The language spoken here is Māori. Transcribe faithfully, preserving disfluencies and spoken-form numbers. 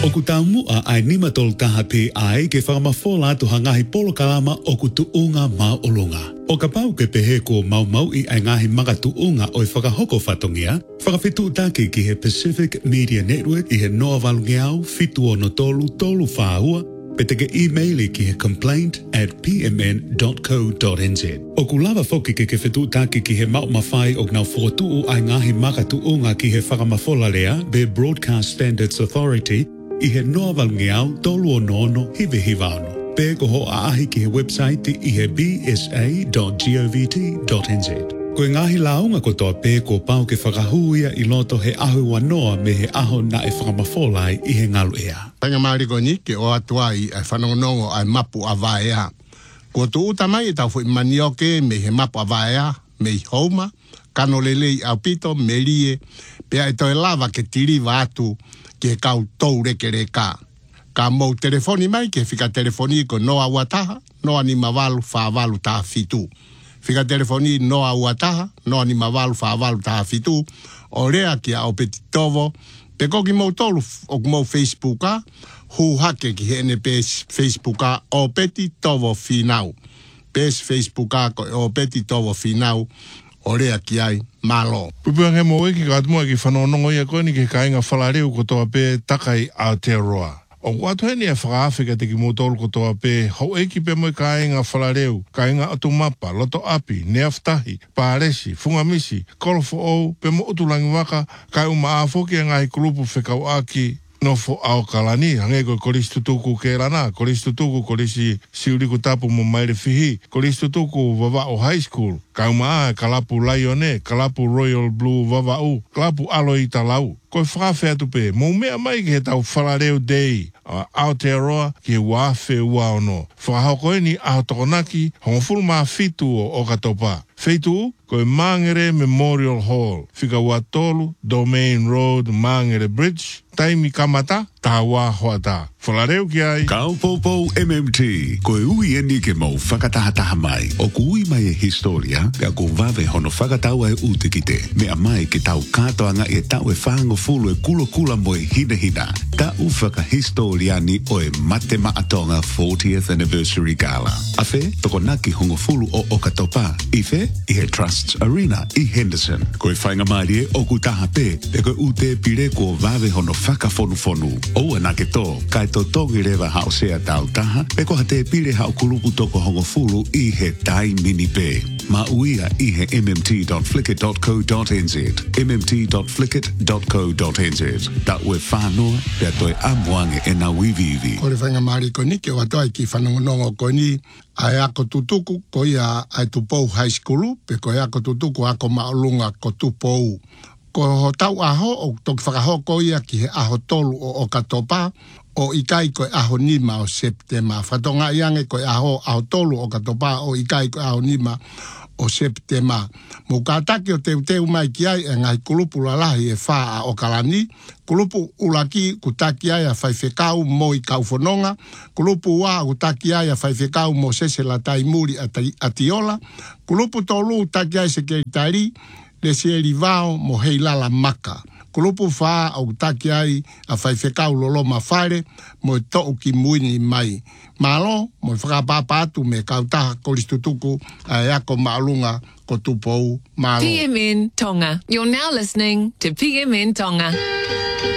O ku taumua ai nima tol taha pe ai ke whakamafola atu hangahi polo kalama o ku tuunga mau olunga. O ka pau ke pehe ko mau mau i ai ngahi maka tuunga o i whakahoko whatongia, whakawhitu take ki he Pacific Media Network i he noa walungeau fitu o no tolu tolu whaahua, pe te ke e-maili ki he complaint at p m n dot co dot n z. O ku lava foki ke ke whetu take ki he mau mawhai o gnau whotu ai ngahi maka tuunga ki he whakamafola lea be Broadcast Standards Authority i he noa walungeau tolu o nono hive hivano. Pe ko ho aahi ki he website i he b s a dot govt dot n z. Koe ngahi launga ko toa pe ko pau ke whakahuia i loto he ahu wanoa me he aho na e whakamawholai i he ngalu ea. Tanga mariko ni ke o atua i ai whanongonongo ai mapu a vaea. Ko tu uta mai e tau fu i manioke me he mapu a vaea, me i houma, kano lele i au pito, me lie, pe ai toi lava ke tiri atu ke kau tau reke reka. Ka mou telefoni mai ke fika telefoni ko noa uataha, noa ni mawalu whaavalu taha fitu. Fika telefoni noa uataha, noa ni mawalu whaavalu taha fitu, o rea ki a o peti tovo, pe koki mou tolu o mou Facebooka, hu hake ki he ene pes Facebooka o peti tovo finau. Pes Facebooka ko o peti tovo finau, o rea ki ai malo. Pupua nge mo wiki ka atumua ki whanonongo ia koe ni ke kainga whalareu ko toa pe takai Aotearoa. O watu heni e whakaawhika te ki mōtolu ko toa pe, hau eiki pe moi kainga whalareu, kainga atu mapa, loto api, neaftahi, pāresi, fungamisi, kolofo ou, pe mo utulangi waka, kai uma āwhoki a ngai kulupu whekau aki, nofo ao kalani, hange ko kolisi tutuku ke rana, kolisi tutuku kolisi siuriku tapu mo maire fihi, kolisi tutuku vava o high school, kai uma a kalapu Laione, kalapu Royal Blue vava u, kalapu Aloi Talau. Koe whakawhi atu pe, mō mea mai ki he tau whalareu dei, a Aotearoa ki he wāwhe ua ono. Whakahoko ni aho tokonaki, hongofuru maa fitu o Okatopa. Feitu, koe Mangere Memorial Hall, whika ua tolu, Domain Road, Mangere Bridge, taimi kamata, tā wā hoata. Whalareu ki ai. Kaupopou M M T, koe ui e ni ke mau whakatahataha mai. O ku ui mai e historia, pia ko vave hono whakatau e ute ki te. Mea mai ke tau katoanga e tau e whango fulu e kula kula mo e hina hina. Ta u whakahistoriani o e mate maatonga fortieth Anniversary Gala. A whe, toko naki hongo fulu o Okatopa. I whe, i he Trusts Arena i Henderson. Koe whainga maari e oku taha pe, e koe ute pire ko vave hono whakafonu fonu. O anake to, kai to tongi rewa hao sea tau taha, pe ko hate pire hao kulupu toko hongo fulu i he tai mini pe. Ma uia i he m m t dot flickr dot co dot n z, m m t dot flickr dot co dot n z. Ta ue whanoa, pia toi amuange e na wivivi. Kore whainga maari ko ni, ke watoa ki whanongonongo ko ni, ai ako tutuku ko ia ai tupou high school, pe ko ia ako tutuku ako maolunga ko tupou. Ko ho tau aho o toki whakahoko ia ki he aho tolu o Okatopa, o ikai koe aho nima o Septema. Whatonga iange koe aho aho tolu o Okatopa, o ikai koe aho nima o Septema. Mo kātaki o teu teu mai ki ai e ngai kulupu lalahi e whaa a Okalani, kulupu ulaki kutaki ai a whaiwhekau mo i kauwhanonga, kulupu wā kutaki ai a whaiwhekau mo sesela tai muri a Tiola, kulupu tolu utaki ai se keitari, le se rivao mo hei lala maka. Kulupu whaa au taki ai a whaiwhekau lolo mawhaere mo e to'u ki muini mai. Malo, mo i whakapapatu me kautaha koristutuku a eako maalunga ko tupou malo. P M N Tonga. You're now listening to P M N Tonga.